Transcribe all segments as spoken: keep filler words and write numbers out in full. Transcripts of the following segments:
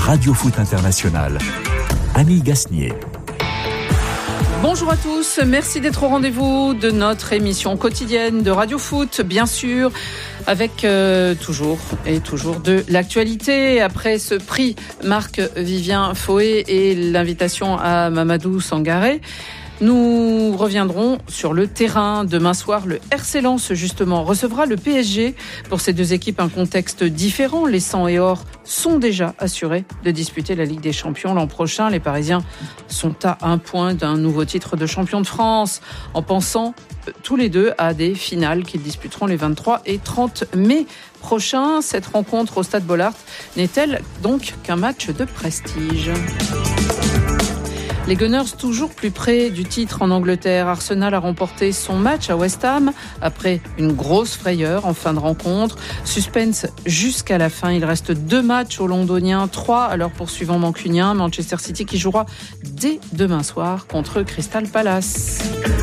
Radio Foot International. Annie Gasnier. Bonjour à tous, merci d'être au rendez-vous de notre émission quotidienne de Radio Foot, bien sûr, avec euh, toujours et toujours de l'actualité. Après ce prix Marc-Vivien Foé et l'invitation à Mamadou Sangaré, nous reviendrons sur le terrain. Demain soir, le R C Lens, justement, recevra le P S G. Pour ces deux équipes, un contexte différent. Les sang et or sont déjà assurés de disputer la Ligue des Champions l'an prochain. Les Parisiens sont à un point d'un nouveau titre de champion de France, en pensant tous les deux à des finales qu'ils disputeront les vingt-trois et trente mai prochains. Cette rencontre au Stade Bollaert n'est-elle donc qu'un match de prestige ? Les Gunners toujours plus près du titre en Angleterre. Arsenal a remporté son match à West Ham après une grosse frayeur en fin de rencontre. Suspense jusqu'à la fin. Il reste deux matchs aux Londoniens, trois à leur poursuivant mancunien. Manchester City qui jouera dès demain soir contre Crystal Palace.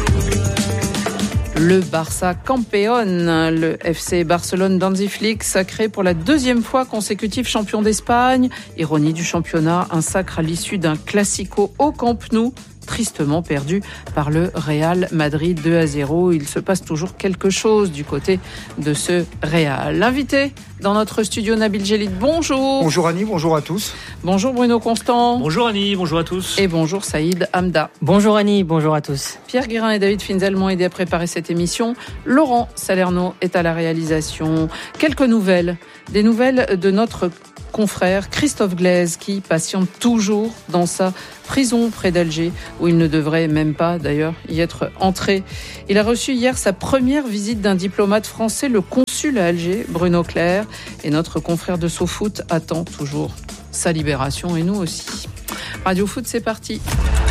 Le Barça Campeón, le F C Barcelone d'Hansi Flick, sacré pour la deuxième fois consécutive champion d'Espagne. Ironie du championnat, un sacre à l'issue d'un classico au Camp Nou, tristement perdu par le Real Madrid deux à zéro. Il se passe toujours quelque chose du côté de ce Real. L'invité dans notre studio, Nabil Djellit, bonjour. Bonjour Annie, bonjour à tous. Bonjour Bruno Constant. Bonjour Annie, bonjour à tous. Et bonjour Saïd Hamda. Bonjour Annie, bonjour à tous. Pierre Guérin et David Finzel m'ont aidé à préparer cette émission. Laurent Salerno est à la réalisation. Quelques nouvelles, des nouvelles de notre confrère Christophe Glaise qui patiente toujours dans sa prison près d'Alger où il ne devrait même pas d'ailleurs y être entré. Il a reçu hier sa première visite d'un diplomate français, le consul à Alger, Bruno Clerc, et notre confrère de SoFoot attend toujours sa libération et nous aussi. Radio Foot, c'est parti.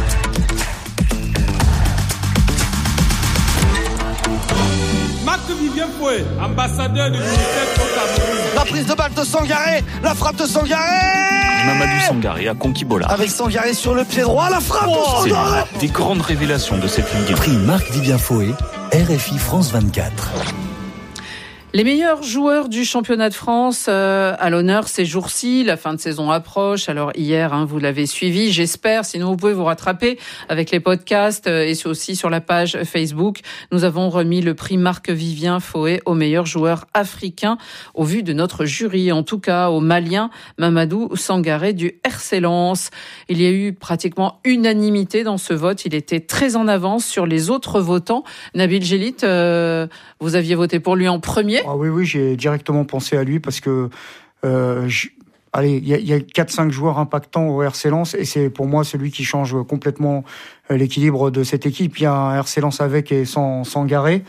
Marc-Vivien Foé, ambassadeur de l'Unicef au Cameroun. La prise de balle de Sangaré, la frappe de Sangaré. Mamadou Sangaré a conquis Bollaert. Avec Sangaré sur le pied droit, la frappe oh, de Sangaré. C'est des grandes révélations de cette Ligue. Prix Marc-Vivien Foé, R F I France vingt-quatre. Les meilleurs joueurs du championnat de France euh, à l'honneur ces jours-ci. La fin de saison approche. Alors hier, hein, vous l'avez suivi, j'espère. Sinon, vous pouvez vous rattraper avec les podcasts euh, et aussi sur la page Facebook. Nous avons remis le prix Marc-Vivien Foé au meilleur joueur africain au vu de notre jury. En tout cas, au Malien Mamadou Sangaré du R C Lens. Il y a eu pratiquement unanimité dans ce vote. Il était très en avance sur les autres votants. Nabil Djellit, euh, vous aviez voté pour lui en premier. Ah oui, oui, j'ai directement pensé à lui parce que, euh, je, allez, il y a, a quatre cinq joueurs impactants au R C Lens et c'est pour moi celui qui change complètement l'équilibre de cette équipe. Il y a un R C Lens avec et sans Sangaré.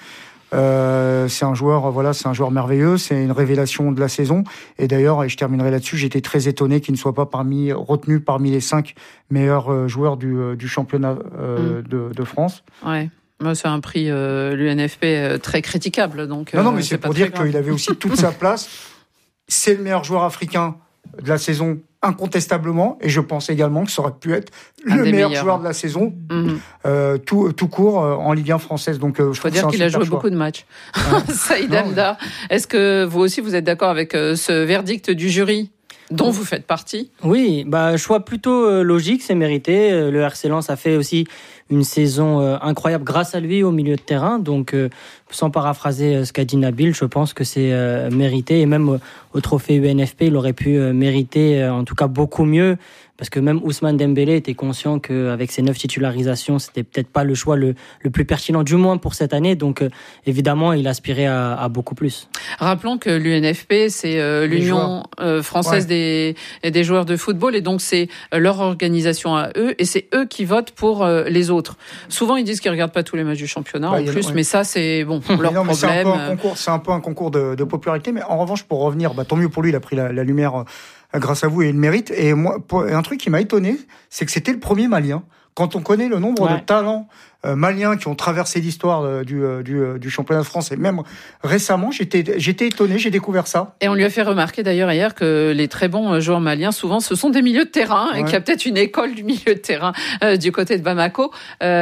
Euh, c'est un joueur, voilà, c'est un joueur merveilleux, c'est une révélation de la saison. Et d'ailleurs, et je terminerai là-dessus, j'étais très étonné qu'il ne soit pas parmi retenu parmi les cinq meilleurs joueurs du, du championnat euh, mmh. de, de France. Ouais. C'est un prix, euh, l'U N F P, euh, très critiquable. Donc, non, non, mais euh, c'est, c'est pour dire grave. Qu'il avait aussi toute sa place. C'est le meilleur joueur africain de la saison, incontestablement. Et je pense également que ça aurait pu être un le meilleur meilleurs. joueur de la saison, mm-hmm. euh, tout, tout court, euh, en Ligue un française. Donc, euh, je faut dire qu'il a joué choix. beaucoup de matchs. Hein Saïd Hamda, est-ce que vous aussi, vous êtes d'accord avec euh, ce verdict du jury dont vous faites partie? Oui, bah, choix plutôt euh, logique, c'est mérité. Le R C Lens a fait aussi une saison euh, incroyable grâce à lui au milieu de terrain. Donc, euh, sans paraphraser euh, ce qu'a dit Nabil, je pense que c'est euh, mérité. Et même euh, au trophée U N F P, il aurait pu euh, mériter, euh, en tout cas, beaucoup mieux. Parce que même Ousmane Dembélé était conscient qu'avec ses neuf titularisations, c'était peut-être pas le choix le, le plus pertinent, du moins pour cette année. Donc, euh, évidemment, il aspirait à, à beaucoup plus. Rappelons que l'U N F P, c'est euh, l'Union euh, française ouais. des, des joueurs de football. Et donc, c'est leur organisation à eux. Et c'est eux qui votent pour euh, les autres. Souvent, ils disent qu'ils regardent pas tous les matchs du championnat, bah, en plus. Ouais. Mais ça, c'est bon, leur non, problème. C'est un, peu un concours, c'est un peu un concours de, de popularité. Mais en revanche, pour revenir, bah, tant mieux pour lui, il a pris la, la lumière... grâce à vous, et il mérite. Et moi, un truc qui m'a étonné, c'est que c'était le premier Malien. Quand on connaît le nombre ouais. de talents euh, maliens qui ont traversé l'histoire euh, du, euh, du, euh, du championnat de France. Et même récemment, j'étais, j'étais étonné, j'ai découvert ça. Et on lui a fait remarquer d'ailleurs hier que les très bons joueurs maliens, souvent, ce sont des milieux de terrain, ouais. et qu'il y a peut-être une école du milieu de terrain euh, du côté de Bamako.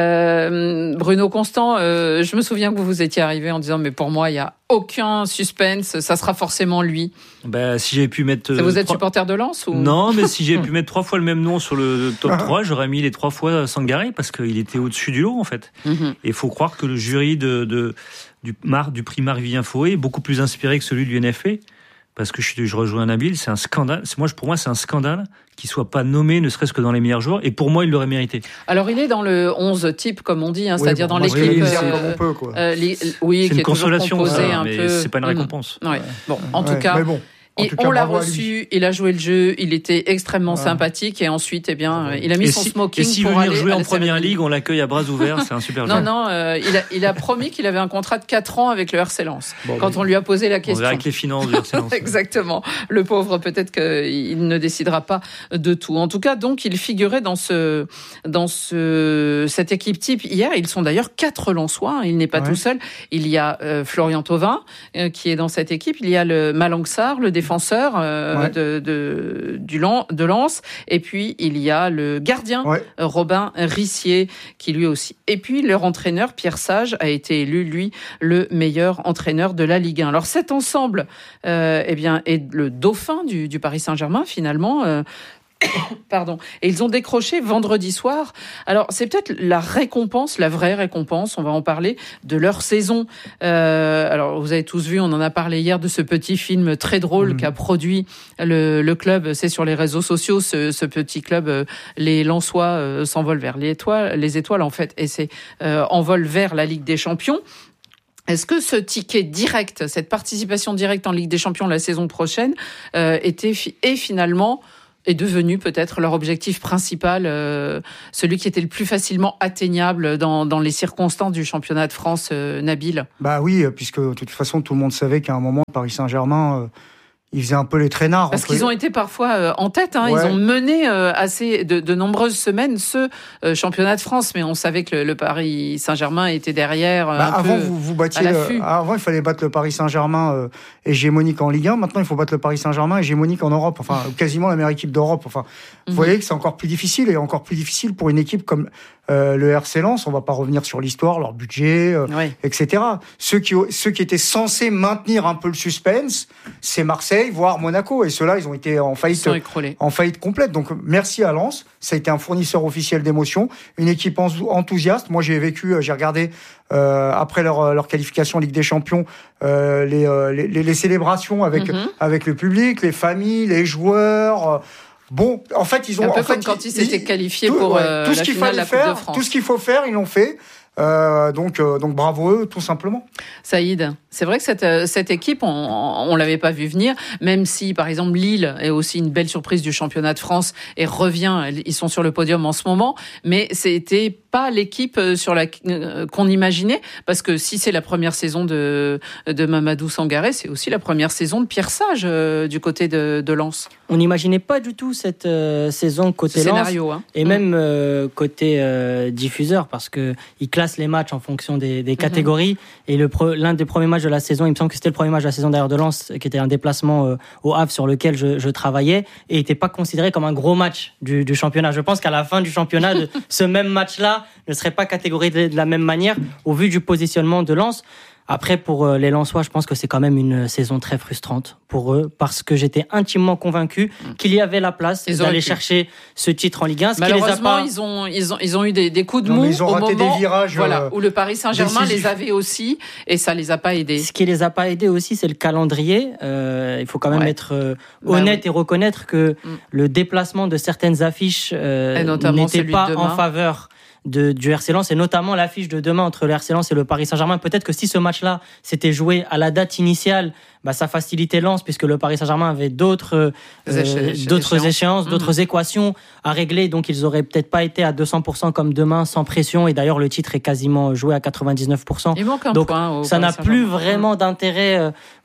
Euh, Bruno Constant, euh, je me souviens que vous vous étiez arrivé en disant, mais pour moi, il y a aucun suspense, ça sera forcément lui. Bah, si j'avais pu mettre. Ça, vous êtes trois... supporter de Lens ou... Non, mais si j'avais pu mettre trois fois le même nom sur le top trois, j'aurais mis les trois fois Sangaré parce qu'il était au-dessus du lot en fait. Mm-hmm. Et il faut croire que le jury de, de, du, Mar, du prix Marc-Vivien Foé est beaucoup plus inspiré que celui de l'U N F P. Parce que je, je rejoins Nabil, c'est un scandale. Moi, pour moi, c'est un scandale qu'il ne soit pas nommé, ne serait-ce que dans les meilleurs joueurs. Et pour moi, il l'aurait mérité. Alors, il est dans le onze type, comme on dit, hein, oui, c'est-à-dire bon, dans l'équipe. Oui, euh, comme on peut, quoi. Euh, les, oui, c'est qui une est consolation, composé ça, un mais peu. c'est pas une récompense. Mmh. Ouais. Bon, en ouais, tout cas. Mais bon. Et cas, on l'a reçu, il a joué le jeu, il était extrêmement ouais. sympathique et ensuite, eh bien, il a mis et son si, smoking et si pour venir aller jouer à en la première cérémonie. ligue, on l'accueille à bras ouverts, c'est un super non, joueur. Non, non, euh, il, a, il a promis qu'il avait un contrat de quatre ans avec le R C Lens. Bon, quand oui. on lui a posé la question. On verra avec les finances du R C Lens. Exactement. Le pauvre, peut-être qu'il ne décidera pas de tout. En tout cas, donc, il figurait dans ce, dans ce, cette équipe type hier. Ils sont d'ailleurs quatre Lensois. Il n'est pas ouais. tout seul. Il y a euh, Florian Thauvin euh, qui est dans cette équipe. Il y a le Malang Sarr, le défenseur euh, ouais. de, de Du Lan, de Lens, et puis il y a le gardien ouais. Robin Rissier qui lui aussi. Et puis leur entraîneur Pierre Sage a été élu lui le meilleur entraîneur de la Ligue un. Alors cet ensemble, euh, eh bien est le dauphin du, du Paris Saint-Germain finalement. Euh, Pardon. Et ils ont décroché vendredi soir. Alors, c'est peut-être la récompense, la vraie récompense, on va en parler, de leur saison. Euh, alors, vous avez tous vu, on en a parlé hier de ce petit film très drôle mmh. qu'a produit le, le club. C'est sur les réseaux sociaux, ce, ce petit club, euh, les Lensois euh, s'envolent vers les étoiles, les étoiles en fait, et c'est euh, envolent vers la Ligue des Champions. Est-ce que ce ticket direct, cette participation directe en Ligue des Champions la saison prochaine, euh, était est finalement est devenu peut-être leur objectif principal, euh, celui qui était le plus facilement atteignable dans, dans les circonstances du championnat de France, euh, Nabil ? Bah oui, puisque de toute façon, tout le monde savait qu'à un moment, Paris Saint-Germain... Euh... Ils faisaient un peu les traînards. Parce qu'ils ont été parfois euh, en tête. Hein, ouais. Ils ont mené euh, assez de, de nombreuses semaines ce euh, championnat de France, mais on savait que le, le Paris Saint-Germain était derrière. Euh, bah, un avant, peu vous, vous battiez. Euh, avant, il fallait battre le Paris Saint-Germain euh, hégémonique en Ligue un. Maintenant, il faut battre le Paris Saint-Germain hégémonique en Europe. Enfin, quasiment la meilleure équipe d'Europe. Enfin, mm-hmm. vous voyez que c'est encore plus difficile et encore plus difficile pour une équipe comme euh, le R C Lens. On va pas revenir sur l'histoire, leur budget, euh, oui. et cetera. Ceux qui, ceux qui étaient censés maintenir un peu le suspense, c'est Marseille, voire Monaco. Et ceux-là, ils ont été en faillite, en faillite complète. Donc, merci à Lens. Ça a été un fournisseur officiel d'émotions. Une équipe enthousiaste. Moi, j'ai vécu, j'ai regardé, euh, après leur, leur qualification en Ligue des Champions, euh, les, euh, les, les, les célébrations avec, mm-hmm. avec le public, les familles, les joueurs. Euh, Bon, en fait, ils ont... Un peu en fait, comme quand ils s'étaient qualifiés tout, pour ouais, euh, tout ce la qu'il finale de la faire, Coupe de France. Tout ce qu'il faut faire, ils l'ont fait. Euh, donc, euh, donc bravo eux, tout simplement. Saïd, c'est vrai que cette, cette équipe, on on l'avait pas vu venir, même si, par exemple, Lille est aussi une belle surprise du championnat de France et revient, ils sont sur le podium en ce moment, mais c'était pas l'équipe sur la qu'on imaginait, parce que si c'est la première saison de, de Mamadou Sangaré, c'est aussi la première saison de Pierre Sage euh, du côté de, de Lens. On n'imaginait pas du tout cette euh, saison côté Ce Lens scénario, hein. et mmh. même euh, côté euh, diffuseur, parce que ils classent les matchs en fonction des, des catégories. Mmh. Et le pre, l'un des premiers matchs de la saison, il me semble que c'était le premier match de la saison d'ailleurs de Lens, qui était un déplacement euh, au Havre sur lequel je, je travaillais, et n'était pas considéré comme un gros match du, du championnat. Je pense qu'à la fin du championnat, de, ce même match-là ne serait pas catégorisé de la même manière au vu du positionnement de Lens. Après, pour les Lensois, je pense que c'est quand même une saison très frustrante pour eux, parce que j'étais intimement convaincu qu'il y avait la place ils d'aller chercher ce titre en Ligue un. Ce Malheureusement, qui les a pas... ils, ont, ils, ont, ils ont eu des, des coups de mou ils ont au raté moment des virages, voilà, euh, où le Paris Saint-Germain décisifs. les avait aussi, et ça les a pas aidés. Ce qui les a pas aidés aussi, c'est le calendrier. Euh, il faut quand même ouais. être euh, honnête bah, oui. et reconnaître que mm. le déplacement de certaines affiches euh, n'était pas en faveur De, du R C Lens, et notamment l'affiche de demain entre le R C Lens et le Paris Saint-Germain. Peut-être que si ce match-là s'était joué à la date initiale, bah, ça facilitait Lens, puisque le Paris Saint-Germain avait d'autres, euh, éche- d'autres échéances, échéances, mmh. d'autres équations à régler, donc ils auraient peut-être pas été à deux cents pour cent comme demain, sans pression, et d'ailleurs le titre est quasiment joué à quatre-vingt-dix-neuf pour cent. Il manque un donc point au ça Paris n'a plus Saint-Germain. vraiment d'intérêt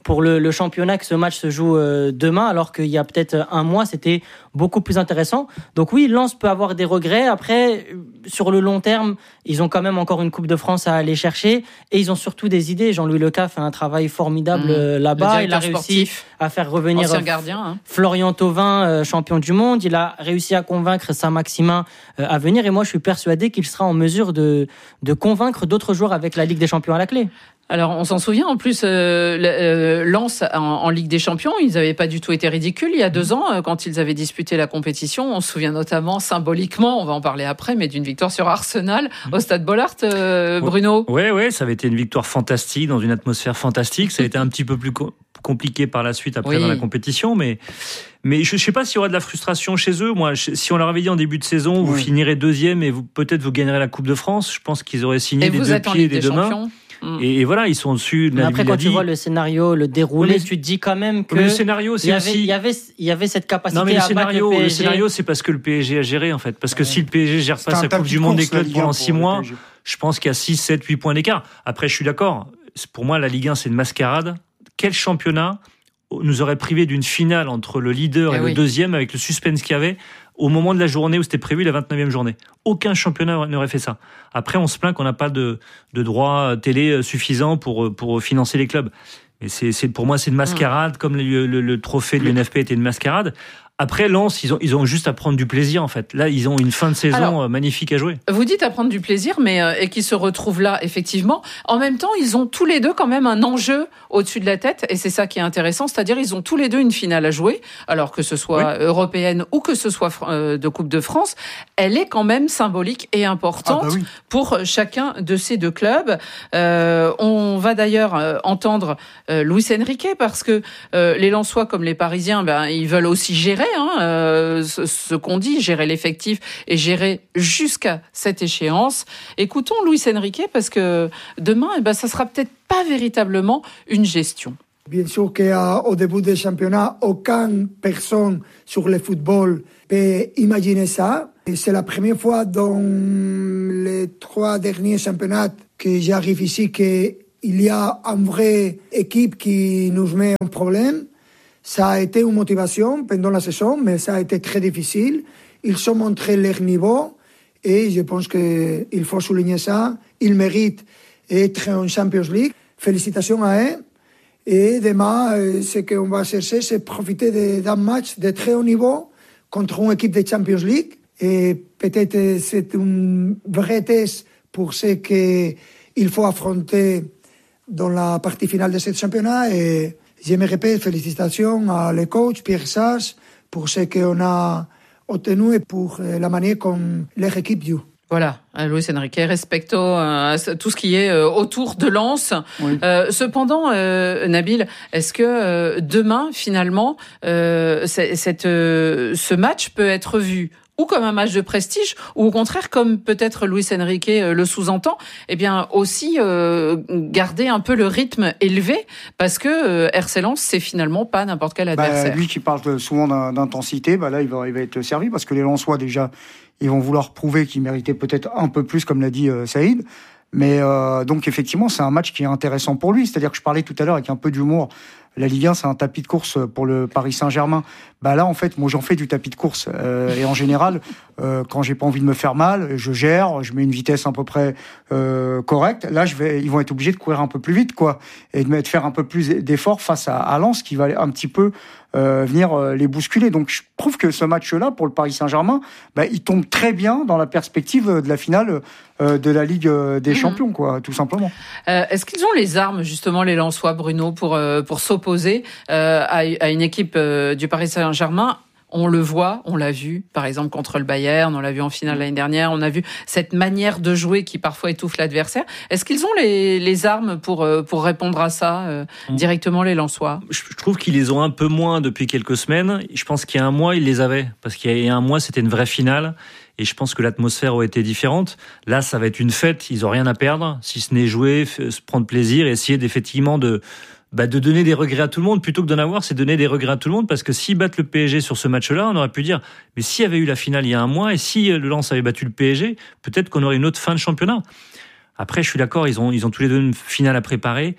pour le, le championnat que ce match se joue euh, demain, alors qu'il y a peut-être un mois, c'était beaucoup plus intéressant. Donc oui, Lens peut avoir des regrets. Après, sur le long terme, ils ont quand même encore une Coupe de France à aller chercher et ils ont surtout des idées. Jean-Louis Leca fait un travail formidable mmh. là-bas. Il a réussi sportif, à faire revenir gardien, hein. Florian Thauvin, euh, champion du monde. Il a réussi à convaincre Saint-Maximin euh, à venir et moi, je suis persuadé qu'il sera en mesure de, de convaincre d'autres joueurs avec la Ligue des Champions à la clé. Alors, on s'en souvient, en plus, euh, euh, Lens, en, en Ligue des Champions, ils n'avaient pas du tout été ridicules il y a deux ans, euh, quand ils avaient disputé la compétition. On se souvient notamment, symboliquement, on va en parler après, mais d'une victoire sur Arsenal au Stade Bollaert, euh, Bruno. Ouais, ouais, ça avait été une victoire fantastique, dans une atmosphère fantastique. Ça a été un petit peu plus co- compliqué par la suite, après, oui. dans la compétition, mais... Mais je ne sais pas s'il y aura de la frustration chez eux. Moi, si on leur avait dit en début de saison, oui. vous finirez deuxième et vous, peut-être vous gagnerez la Coupe de France, je pense qu'ils auraient signé et des vous deux êtes pieds et des deux mains. Et, et voilà, ils sont dessus. Mais après, quand tu vois le scénario, le déroulé, tu te dis quand même que le scénario, c'est il y avait, aussi... il y avait, il y avait cette capacité non, mais le à scénario, battre le P S G. Le scénario, c'est parce que le P S G a géré, en fait. Parce que ouais. si le P S G gère pas sa Coupe du Monde des clubs pendant six mois, je pense qu'il y a six, sept, huit points d'écart. Après, je suis d'accord. Pour moi, la Ligue un, c'est une mascarade. Quel championnat nous aurait privé d'une finale entre le leader et, et oui. le deuxième, avec le suspense qu'il y avait au moment de la journée où c'était prévu, la vingt-neuvième journée. Aucun championnat n'aurait fait ça. Après, on se plaint qu'on n'a pas de, de droits télé suffisants pour, pour financer les clubs. Mais c'est, c'est, pour moi, c'est une mascarade, mmh. comme le, le, le trophée de l'U N F P était une mascarade. Après, Lens, ils ont, ils ont juste à prendre du plaisir, en fait. Là, ils ont une fin de saison Alors, magnifique à jouer. Vous dites à prendre du plaisir, mais euh, et qu'ils se retrouvent là, effectivement. En même temps, ils ont tous les deux quand même un enjeu au-dessus de la tête, et c'est ça qui est intéressant, c'est-à-dire ils ont tous les deux une finale à jouer, alors que ce soit oui. européenne ou que ce soit euh, de Coupe de France, elle est quand même symbolique et importante ah bah oui. pour chacun de ces deux clubs. Euh, on va d'ailleurs euh, entendre euh, Luis Enrique, parce que euh, les Lensois, comme les Parisiens, ben, ils veulent aussi gérer Hein, euh, ce, ce qu'on dit, gérer l'effectif et gérer jusqu'à cette échéance. Écoutons Luis Enrique, parce que demain, eh ben, ça sera peut-être pas véritablement une gestion. Bien sûr qu'au début du championnat, aucune personne sur le football peut imaginer ça. Et c'est la première fois dans les trois derniers championnats que j'arrive ici qu'il y a une vraie équipe qui nous met en problème. Ça a été une motivation pendant la saison, mais ça a été très difficile. Ils ont montré leur niveau et je pense qu'il faut souligner ça. Ils méritent d'être en Champions League. Félicitations à eux. Et demain, ce qu'on va chercher, c'est profiter d'un match de très haut niveau contre une équipe de Champions League. Et peut-être c'est un vrai test pour ce qu'il faut affronter dans la partie finale de ce championnat. Et je me répète, félicitations à le coach Pierre Sage pour ce qu'on a obtenu et pour la manière dont leur équipe joue. Voilà, Luis Enrique, respecto euh, tout ce qui est euh, autour de Lens. Oui. Euh, cependant, euh, Nabil, est-ce que euh, demain, finalement, euh, cette, euh, ce match peut être vu ou comme un match de prestige, ou au contraire, comme peut-être Luis Enrique le sous-entend, eh bien aussi euh, garder un peu le rythme élevé, parce que euh, R C Lens, c'est finalement pas n'importe quel adversaire. Bah, lui qui parle souvent d'intensité, bah là il va, il va être servi, parce que les Lensois déjà, ils vont vouloir prouver qu'ils méritaient peut-être un peu plus, comme l'a dit euh, Saïd. Mais euh, donc effectivement, c'est un match qui est intéressant pour lui. C'est-à-dire que je parlais tout à l'heure avec un peu d'humour. La Ligue un, c'est un tapis de course pour le Paris Saint-Germain. Bah là, en fait, moi, j'en fais du tapis de course. Euh, et en général, euh, quand j'ai pas envie de me faire mal, je gère, je mets une vitesse à peu près euh, correcte. Là, je vais, ils vont être obligés de courir un peu plus vite, quoi, et de faire un peu plus d'efforts face à, à Lens, qui va un petit peu euh, venir euh, les bousculer. Donc, je trouve que ce match-là, pour le Paris Saint-Germain, bah, il tombe très bien dans la perspective de la finale euh, de la Ligue des mmh. Champions, quoi, tout simplement. Euh, est-ce qu'ils ont les armes, justement, les Lensois, Bruno, pour euh, pour s'opposer euh, à, à une équipe euh, du Paris Saint-Germain? On le voit, on l'a vu, par exemple, contre le Bayern, on l'a vu en finale l'année dernière, on a vu cette manière de jouer qui parfois étouffe l'adversaire. Est-ce qu'ils ont les, les armes pour, pour répondre à ça, euh, directement, les Lensois? Je trouve qu'ils les ont un peu moins depuis quelques semaines. Je pense qu'il y a un mois, ils les avaient, parce qu'il y a un mois, c'était une vraie finale. Et je pense que l'atmosphère aurait été différente. Là, ça va être une fête, ils n'ont rien à perdre, si ce n'est jouer, se prendre plaisir et essayer d'effectivement de... Bah de donner des regrets à tout le monde, plutôt que d'en avoir, c'est donner des regrets à tout le monde, parce que s'ils battent le P S G sur ce match-là, on aurait pu dire, mais s'il y avait eu la finale il y a un mois, et si le Lens avait battu le P S G, peut-être qu'on aurait une autre fin de championnat. Après, je suis d'accord, ils ont, ils ont tous les deux une finale à préparer.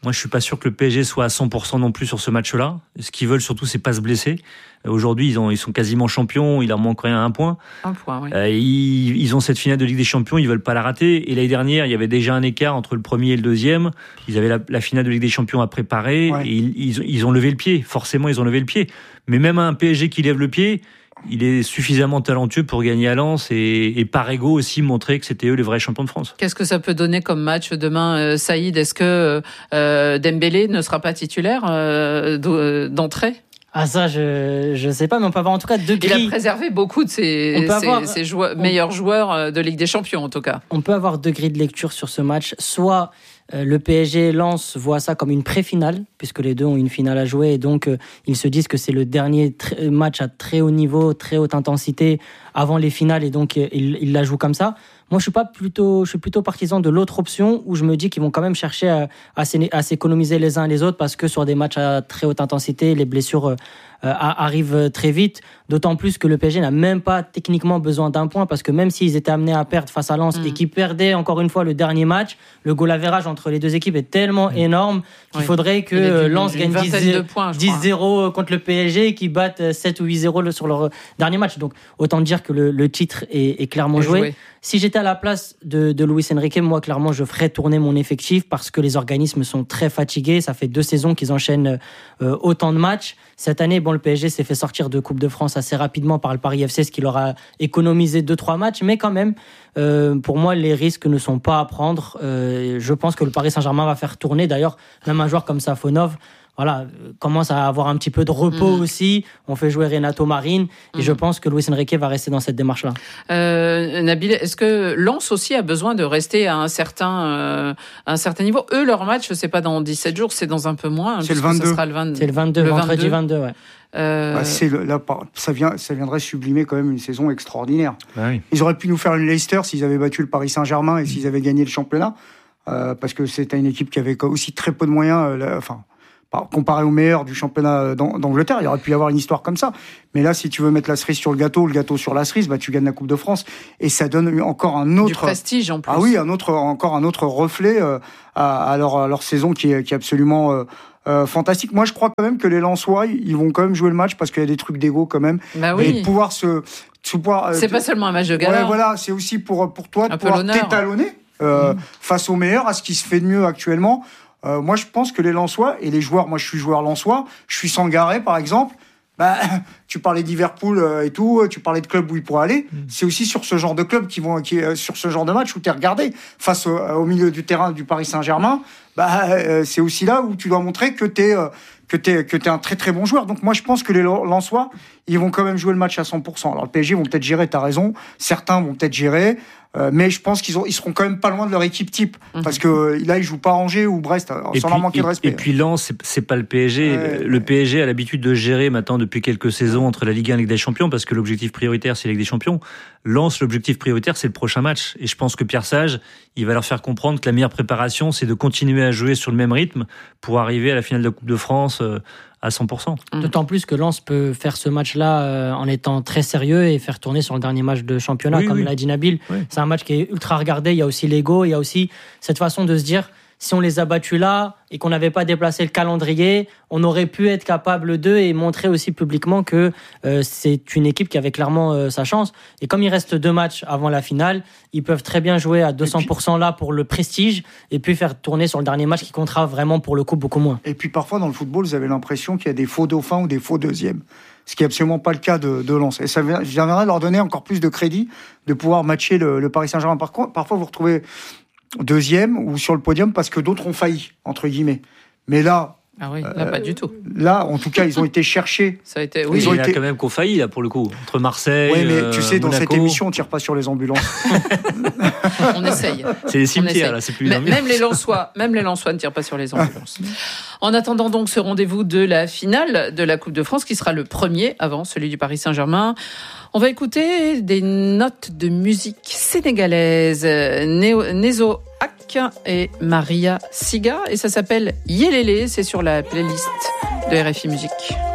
Moi, je suis pas sûr que le P S G soit à cent pour cent non plus sur ce match-là. Ce qu'ils veulent surtout, c'est pas se blesser. Aujourd'hui, ils, ont, ils sont quasiment champions. Il leur manque rien à un point. Un point, oui. Euh, ils, ils ont cette finale de Ligue des Champions. Ils veulent pas la rater. Et l'année dernière, il y avait déjà un écart entre le premier et le deuxième. Ils avaient la, la finale de Ligue des Champions à préparer. Ouais. Et ils, ils, ils ont levé le pied. Forcément, ils ont levé le pied. Mais même un P S G qui lève le pied, il est suffisamment talentueux pour gagner à Lens et, et par ego aussi montrer que c'était eux les vrais champions de France. Qu'est-ce que ça peut donner comme match demain, euh, Saïd ? Est-ce que euh, Dembélé ne sera pas titulaire euh, d'entrée ? Ah ça, je je sais pas, mais on peut avoir en tout cas deux grilles. Il a préservé beaucoup de ses, ses, avoir, ses joueurs, on, meilleurs joueurs de Ligue des Champions en tout cas. On peut avoir deux grilles de lecture sur ce match. Soit euh, le P S G et Lens voient ça comme une pré-finale, puisque les deux ont une finale à jouer, et donc euh, ils se disent que c'est le dernier tr- match à très haut niveau, très haute intensité avant les finales, et donc euh, ils, ils la jouent comme ça. Moi, je suis pas plutôt, je suis plutôt partisan de l'autre option où je me dis qu'ils vont quand même chercher à, à, à s'économiser les uns et les autres parce que sur des matchs à très haute intensité, les blessures euh, arrivent très vite. D'autant plus que le P S G n'a même pas techniquement besoin d'un point parce que même s'ils étaient amenés à perdre face à Lens mmh. et qu'ils perdaient encore une fois le dernier match, le goal average entre les deux équipes est tellement mmh. énorme qu'il oui. faudrait que Lens gagne dix zéro contre le P S G et qu'ils battent sept ou huit zéro sur leur dernier match. Donc autant dire que le, le titre est, est clairement joué. joué. Si j'étais à la place de, de Luis Enrique, moi, clairement, je ferais tourner mon effectif parce que les organismes sont très fatigués. Ça fait deux saisons qu'ils enchaînent euh, autant de matchs. Cette année, bon, le P S G s'est fait sortir de Coupe de France assez rapidement par le Paris F C, ce qui leur a économisé deux trois matchs. Mais quand même, euh, pour moi, les risques ne sont pas à prendre. Euh, je pense que le Paris Saint-Germain va faire tourner. D'ailleurs, même un joueur comme Safonov, voilà, commence à avoir un petit peu de repos mmh. aussi. On fait jouer Renato Marine et mmh. je pense que Luis Enrique va rester dans cette démarche-là. Euh, Nabil, est-ce que Lens aussi a besoin de rester à un certain, euh, à un certain niveau ? Eux, leur match, c'est pas dans dix-sept jours, c'est dans un peu moins. C'est le vingt-deux. Ça sera le vingt... C'est le vingt-deux, le vendredi vingt-deux, ouais. Euh... Bah, c'est le, là, ça, vient, ça viendrait sublimer quand même une saison extraordinaire. Bah oui. Ils auraient pu nous faire une Leicester s'ils avaient battu le Paris Saint-Germain et s'ils avaient gagné le championnat, euh, parce que c'était une équipe qui avait aussi très peu de moyens. Euh, là, enfin. Comparé aux meilleurs du championnat d'Angleterre, il aurait pu y avoir une histoire comme ça. Mais là, si tu veux mettre la cerise sur le gâteau, le gâteau sur la cerise, bah tu gagnes la Coupe de France et ça donne encore un autre du prestige en plus. Ah oui, un autre, encore un autre reflet euh, à, à, leur, à leur saison qui est, qui est absolument euh, euh, fantastique. Moi, je crois quand même que les Lensois, ils vont quand même jouer le match parce qu'il y a des trucs d'ego quand même. Bah oui. Et pouvoir se, se pouvoir. Euh, c'est pas seulement un match de gala. Ouais, voilà, c'est aussi pour pour toi de pouvoir t'étalonner euh, mmh. face aux meilleurs, à ce qui se fait de mieux actuellement. Euh, moi, je pense que les Lensois et les joueurs, moi, je suis joueur lensois, je suis Sangaré, par exemple. Bah, tu parlais de Liverpool euh, et tout, tu parlais de clubs où ils pourraient aller. Mmh. C'est aussi sur ce genre de club qui vont, qui, euh, sur ce genre de match où t'es regardé face au, au milieu du terrain du Paris Saint-Germain. Bah, euh, c'est aussi là où tu dois montrer que t'es, euh, que t'es, que t'es un très très bon joueur. Donc moi, je pense que les Lensois, ils vont quand même jouer le match à cent pour cent. Alors le P S G vont peut-être gérer, t'as raison. Certains vont peut-être gérer. Euh, mais je pense qu'ils ont, ils seront quand même pas loin de leur équipe type, mmh. parce que euh, là ils jouent pas Angers ou Brest, sans puis, leur manquer et, de respect. Et puis Lens, c'est, c'est pas le P S G. Ouais, le ouais. P S G a l'habitude de gérer maintenant depuis quelques saisons entre la Ligue un et la Ligue des Champions, parce que l'objectif prioritaire c'est la Ligue des Champions. Lens, l'objectif prioritaire c'est le prochain match. Et je pense que Pierre Sage, il va leur faire comprendre que la meilleure préparation c'est de continuer à jouer sur le même rythme pour arriver à la finale de la Coupe de France. Euh, à cent pour cent. D'autant plus que Lens peut faire ce match-là euh, en étant très sérieux et faire tourner sur le dernier match de championnat, oui, comme oui. l'a dit Nabil. Oui. C'est un match qui est ultra regardé. Il y a aussi l'ego, il y a aussi cette façon de se dire, si on les a battus là et qu'on n'avait pas déplacé le calendrier, on aurait pu être capable d'eux et montrer aussi publiquement que euh, c'est une équipe qui avait clairement euh, sa chance. Et comme il reste deux matchs avant la finale, ils peuvent très bien jouer à deux cents pour cent puis, là pour le prestige et puis faire tourner sur le dernier match qui comptera vraiment pour le coup beaucoup moins. Et puis parfois dans le football, vous avez l'impression qu'il y a des faux dauphins ou des faux deuxièmes. Ce qui n'est absolument pas le cas de, de Lens. Et ça viendrait leur donner encore plus de crédit de pouvoir matcher le, le Paris Saint-Germain. Par contre, parfois vous retrouvez deuxième ou sur le podium parce que d'autres ont failli, entre guillemets. Mais là... Ah oui, là, euh, pas du tout. Là, en tout cas, ils ont été cherchés. Ça a été, oui. Ils ont il été... a quand même qu'on failli, là, pour le coup. Entre Marseille, Oui, mais tu sais, Monaco. Dans cette émission, on ne tire pas sur les ambulances. On essaye. C'est les cimetières, là, c'est plus même, même les Lensois, même les Lensois ne tirent pas sur les ambulances. En attendant donc ce rendez-vous de la finale de la Coupe de France, qui sera le premier avant celui du Paris Saint-Germain, on va écouter des notes de musique sénégalaise. Nezo Ak et Maria Siga, et ça s'appelle Yelele, c'est sur la playlist de R F I Musique.